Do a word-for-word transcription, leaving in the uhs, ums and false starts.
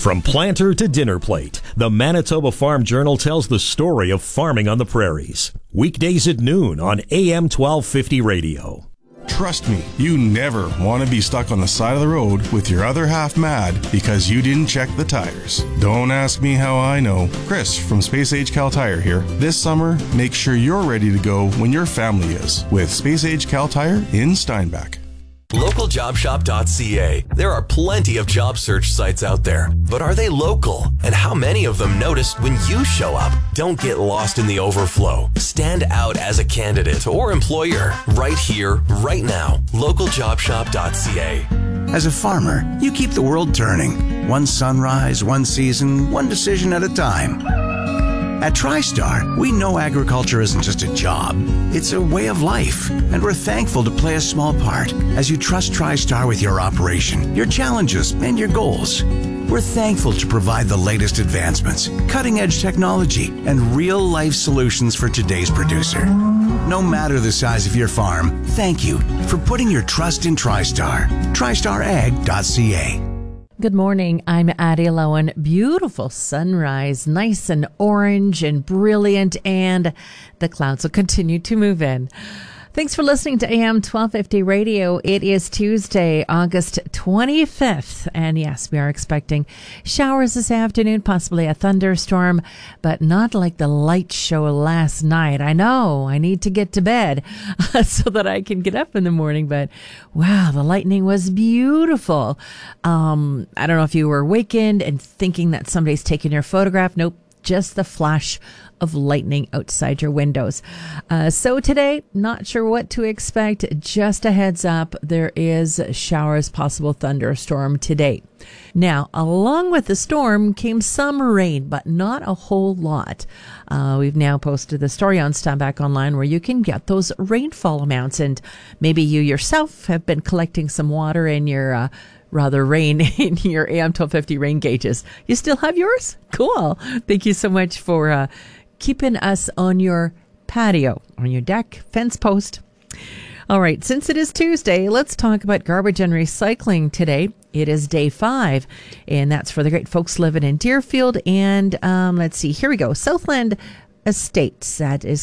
From planter to dinner plate, the Manitoba Farm Journal tells the story of farming on the prairies. Weekdays at noon on A M twelve fifty radio. Trust me, you never want to be stuck on the side of the road with your other half mad because you didn't check the tires. Don't ask me how I know. Chris from Space Age Cal Tire here. This summer, make sure you're ready to go when your family is with Space Age Cal Tire in Steinbach. local job shop dot c a. There are plenty of job search sites out there, but are they local? And how many of them notice when you show up? Don't get lost in the overflow. Stand out as a candidate or employer right here, right now. local job shop dot c a. As a farmer, you keep the world turning. One sunrise, one season, one decision at a time. At TriStar, we know agriculture isn't just a job, it's a way of life, and we're thankful to play a small part as you trust TriStar with your operation, your challenges, and your goals. We're thankful to provide the latest advancements, cutting-edge technology, and real-life solutions for today's producer. No matter the size of your farm, thank you for putting your trust in TriStar. tri star ag dot c a. Good morning. I'm Addie Lowen. Beautiful sunrise, nice and orange and brilliant, and the clouds will continue to move in. Thanks for listening to A M twelve fifty Radio. It is Tuesday, August twenty-fifth, and yes, we are expecting showers this afternoon, possibly a thunderstorm, but not like the light show last night. I know, I need to get to bed so that I can get up in the morning, but wow, the lightning was beautiful. Um, I don't know if you were awakened and thinking that somebody's taking your photograph. Nope, just the flash of lightning outside your windows. Uh, so today, not sure what to expect. Just a heads up, there is showers, possible thunderstorm today. Now, along with the storm came some rain, but not a whole lot. Uh, we've now posted the story on Steinbach Online where you can get those rainfall amounts, and maybe you yourself have been collecting some water in your uh, rather rain in your A M twelve fifty rain gauges. You still have yours? Cool. Thank you so much for uh, keeping us on your patio, on your deck, fence post. All right, since it is Tuesday, let's talk about garbage and recycling today. It is day five, and that's for the great folks living in Deerfield. And um, let's see, here we go. Southland Estates, that is